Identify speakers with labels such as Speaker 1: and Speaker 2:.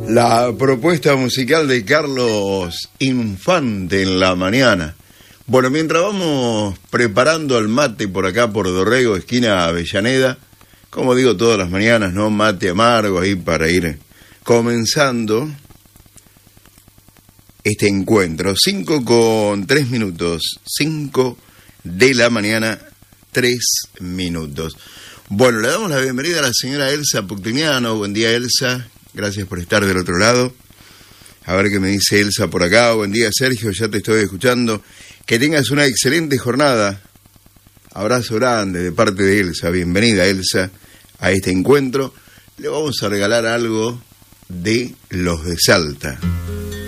Speaker 1: La propuesta musical de Carlos Infante en la mañana. Bueno, mientras vamos preparando el mate por acá por Dorrego, esquina Avellaneda, como digo todas las mañanas, ¿no? Mate amargo ahí para ir comenzando este encuentro. 5:03, 5 de la mañana, 3 minutos. Bueno, le damos la bienvenida a la señora Elsa Puctiniano. Buen día, Elsa. Gracias por estar del otro lado. A ver qué me dice Elsa por acá. Buen día, Sergio, ya te estoy escuchando. Que tengas una excelente jornada. Abrazo grande de parte de Elsa. Bienvenida, Elsa, a este encuentro. Le vamos a regalar algo de los de Salta.